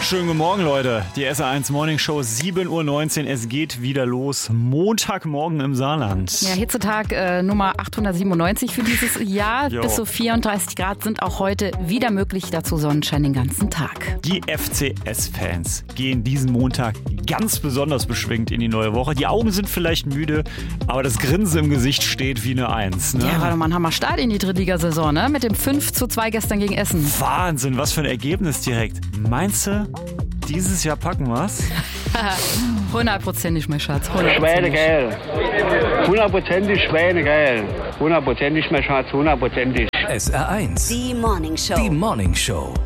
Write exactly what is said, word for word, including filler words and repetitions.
Schönen guten Morgen, Leute. Die S R eins Morning Show, sieben Uhr neunzehn. Es geht wieder los. Montagmorgen im Saarland. Ja, Hitzetag äh, Nummer achthundertsiebenundneunzig für dieses Jahr. Jo. Bis zu vierunddreißig Grad sind auch heute wieder möglich. Dazu Sonnenschein den ganzen Tag. Die F C S-Fans gehen diesen Montag ganz besonders beschwingt in die neue Woche. Die Augen sind vielleicht müde, aber das Grinsen im Gesicht steht wie eine Eins. Ne? Ja, war doch mal ein Hammer-Start in die Drittligasaison, ne? Mit dem fünf zu zwei gestern gegen Essen. Wahnsinn, was für ein Ergebnis direkt. Meinst du, dieses Jahr packen wir's? Hundertprozentig, mein Schatz. Schweinegeil. Hundertprozentig Schweinegeil. Hundertprozentig, mein Schatz, hundertprozentig. S R eins. Die Morning Show. Die Morning Show.